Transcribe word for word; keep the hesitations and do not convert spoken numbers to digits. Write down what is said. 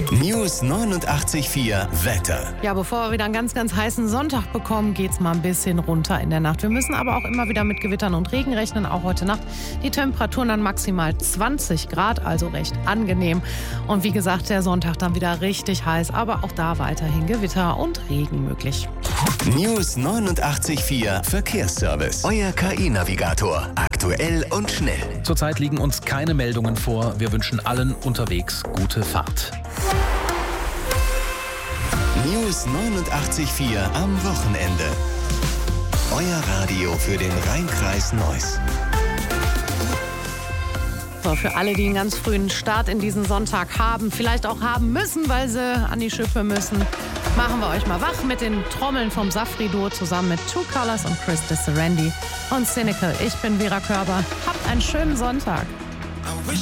News neunundachtzig Komma vier Wetter. Ja, bevor wir wieder einen ganz, ganz heißen Sonntag bekommen, geht's mal ein bisschen runter in der Nacht. Wir müssen aber auch immer wieder mit Gewittern und Regen rechnen, auch heute Nacht. Die Temperaturen dann maximal zwanzig Grad, also recht angenehm. Und wie gesagt, der Sonntag dann wieder richtig heiß, aber auch da weiterhin Gewitter und Regen möglich. News neunundachtzig Komma vier Verkehrsservice. Euer K I-Navigator. Aktuell und schnell. Zurzeit liegen uns keine Meldungen vor. Wir wünschen allen unterwegs gute Fahrt. News neunundachtzig Komma vier am Wochenende. Euer Radio für den Rheinkreis Neuss. So, für alle, die einen ganz frühen Start in diesen Sonntag haben, vielleicht auch haben müssen, weil sie an die Schippe müssen, machen wir euch mal wach mit den Trommeln vom Safri-Duo zusammen mit Two Colors und Chris Disserendi und Cynical. Ich bin Vera Körber. Habt einen schönen Sonntag.